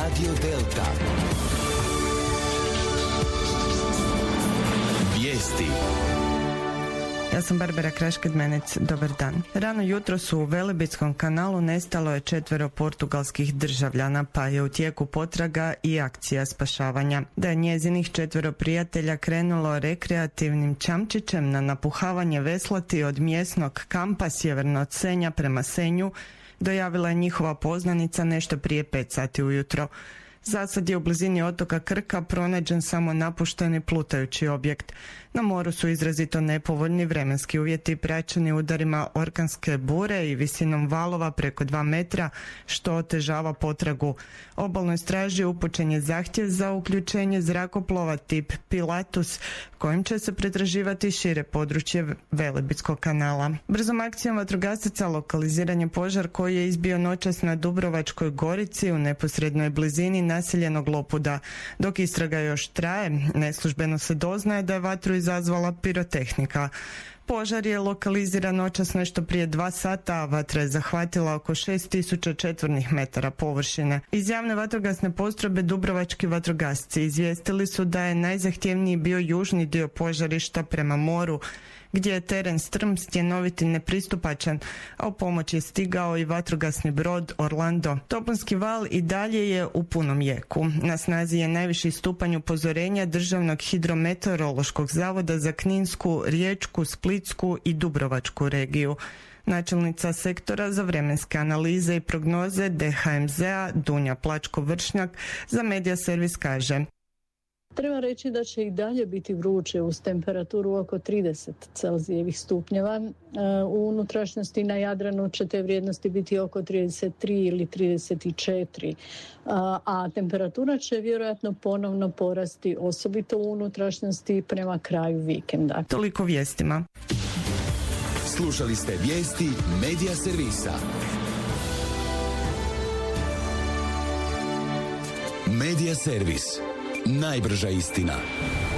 Radio Delta. Vijesti. Ja sam Barbara Krašked-Menec, dobar dan. Rano jutros u Velebitskom kanalu nestalo je 4 portugalskih državljana, pa je u tijeku potraga i akcija spašavanja. Da je njezinih 4 prijatelja krenulo rekreativnim čamčićem na napuhavanje veslati od mjesnog kampa sjeverno od Senja prema Senju, dojavila je njihova poznanica nešto prije 5 sati ujutro. Zasad je u blizini otoka Krka pronađen samo napušteni plutajući objekt. Na moru su izrazito nepovoljni vremenski uvjeti praćeni udarima orkanske bure i visinom valova preko 2 metra, što otežava potragu. Obalnoj straži upućen je zahtjev za uključenje zrakoplova tip Pilatus, kojim će se pretraživati šire područje Velebitskog kanala. Brzom akcijom vatrogasaca lokaliziran je požar koji je izbio noćas na Dubrovačkoj Gorici u neposrednoj blizini naseljenog Lopuda. Dok istraga još traje, neslužbeno se doznaje da je vatru izazvala pirotehnika. Požar je lokaliziran noćas nešto prije 2 sata, a vatra je zahvatila oko 6000 četvornih metara površine. Iz javne vatrogasne postrojbe dubrovački vatrogasci izvijestili su da je najzahtjevniji bio južni dio požarišta prema moru, gdje je teren strm, stjenovit i nepristupačan, a u pomoć je stigao i vatrogasni brod Orlando. Topunski val i dalje je u punom jeku. Na snazi je najviši stupanj upozorenja Državnog hidrometeorološkog zavoda za Kninsku, Riječku, Splitsku i Dubrovačku regiju. Načelnica sektora za vremenske analize i prognoze DHMZ-a Dunja Plačko-Vršnjak za Media Servis kaže: Treba reći da će i dalje biti vruće uz temperaturu oko 30 Celzijevih stupnjeva. U unutrašnjosti na Jadranu će te vrijednosti biti oko 33 ili 34, a temperatura će vjerojatno ponovno porasti, osobito u unutrašnjosti prema kraju vikenda. Toliko vijestima. Slušali ste vijesti Media Servisa. Media Servis. Najbrža istina.